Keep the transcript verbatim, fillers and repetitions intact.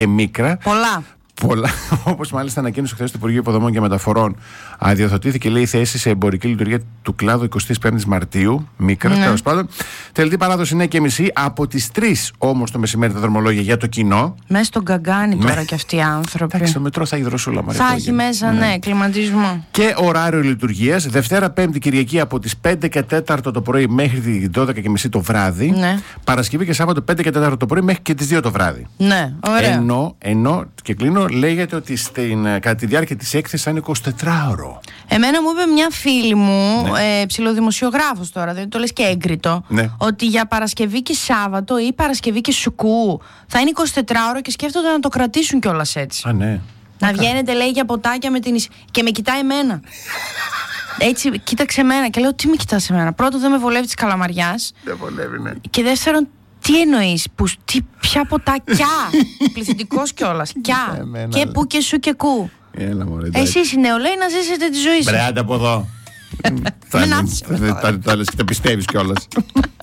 και Μίκρα. Πολλά. Πολλά. Όπως μάλιστα ανακοίνωσε χθες το Υπουργείο Υποδομών και Μεταφορών, διορθωτήθηκε, λέει, η θέση σε εμπορική λειτουργία του κλάδου εικοστή πέμπτη Μαρτίου. Μίκρα, ναι. τέλος πάντων. Τελετή παράδοση εννιά και μισή. Από τις τρεις όμως το μεσημέρι τα δρομολόγια για το κοινό. Μέσα στον καγκάνι τώρα κι αυτοί οι άνθρωποι. Εντάξει, το μετρό θα έχει δροσούλα, Μαρία. Θα έχει μέσα, ναι, ναι, κλιματισμό. Και ωράριο λειτουργίας. Δευτέρα, Πέμπτη, Κυριακή από τις πέντε και τέταρτο το πρωί μέχρι τις δώδεκα και μισή το βράδυ. Ναι. Παρασκευή και Σάββατο πέντε και τέταρτο το πρωί μέχρι και τις δύο το βράδυ. Ναι, ωραία. Ενώ, ενώ και κλείνω, λέγεται ότι στην, κατά τη διάρκεια της έκθεσης θα είναι εικοσιτετράωρο. Εμένα μου είπε μια φίλη μου, ναι. ε, ψιλοδημοσιογράφος τώρα, δεν το λες και έγκριτο, ναι. ότι για Παρασκευή και Σάββατο ή Παρασκευή και Σουκού θα είναι εικοσιτετράωρο και σκέφτονται να το κρατήσουν κιόλας έτσι. Α, ναι. Να Άκα. βγαίνετε, λέει, για ποτάκια με την εις... και με κοιτάει εμένα. Έτσι, κοίταξε εμένα και λέω, τι με κοιτάς εμένα? Πρώτον, δεν με βολεύει της καλαμαριάς. Δεν βολεύει, ναι. Και δεύτερον, τι εννοείς, που, τι, ποια ποτάκια? Πληθυντικός κιόλας. Κιά. Και που και σου και κου. Έλα, μωρέ, εσείς οι νεολαίοι να ζήσετε τη ζωή σας. Μπρε, άντε από εδώ. Δεν άφησε. Τα λες και τα πιστεύεις κιόλας.